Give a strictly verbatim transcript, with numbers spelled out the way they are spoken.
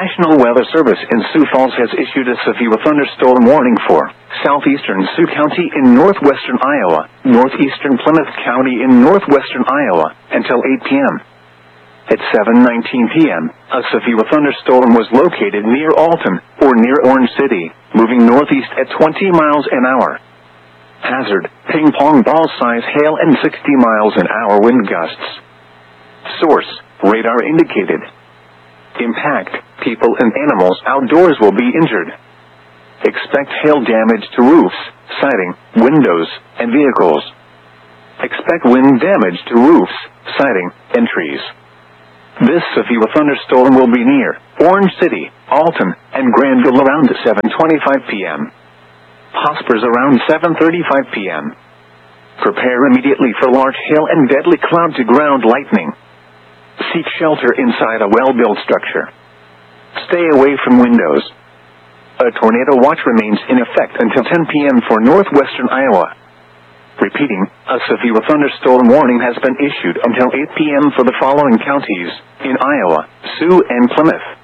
National Weather Service in Sioux Falls has issued a severe thunderstorm warning for southeastern Sioux County in northwestern Iowa, northeastern Plymouth County in northwestern Iowa, until eight p m At seven nineteen p m, a severe thunderstorm was located near Alton, or near Orange City, moving northeast at twenty miles an hour. Hazard, ping-pong ball size hail and sixty miles an hour wind gusts. Source, radar indicated. Impact, people and animals outdoors will be injured. Expect hail damage to roofs, siding, windows, and vehicles. Expect wind damage to roofs, siding, and trees. This severe thunderstorm will be near Orange City, Alton, and Granville around seven twenty-five p m Hospers around seven thirty-five p m Prepare immediately for large hail and deadly cloud-to-ground lightning. Seek shelter inside a well-built structure. Stay away from windows. A tornado watch remains in effect until ten p m for northwestern Iowa. Repeating, a severe thunderstorm warning has been issued until eight p m for the following counties in Iowa, Sioux, and Plymouth.